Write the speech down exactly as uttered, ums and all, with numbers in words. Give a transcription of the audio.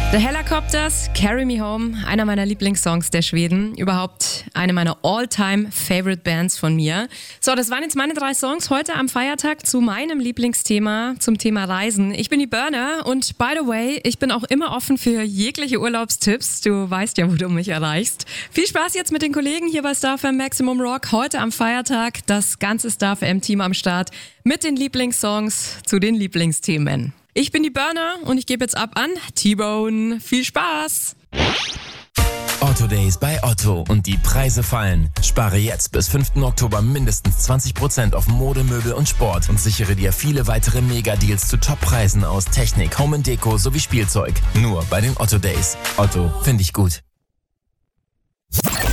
The Helicopters, Carry Me Home, einer meiner Lieblingssongs der Schweden. Überhaupt eine meiner All-Time-Favorite-Bands von mir. So, das waren jetzt meine drei Songs heute am Feiertag zu meinem Lieblingsthema, zum Thema Reisen. Ich bin die Burner und by the way, ich bin auch immer offen für jegliche Urlaubstipps. Du weißt ja, wo du mich erreichst. Viel Spaß jetzt mit den Kollegen hier bei Star F M Maximum Rock. Heute am Feiertag das ganze Star F M-Team am Start mit den Lieblingssongs zu den Lieblingsthemen. Ich bin die Burner und ich gebe jetzt ab an T-Bone. Viel Spaß! Otto Days bei Otto und die Preise fallen. Spare jetzt bis fünften Oktober mindestens zwanzig Prozent auf Mode, Möbel und Sport und sichere dir viele weitere Mega-Deals zu Top-Preisen aus Technik, Home and Deko sowie Spielzeug. Nur bei den Otto Days. Otto, finde ich gut.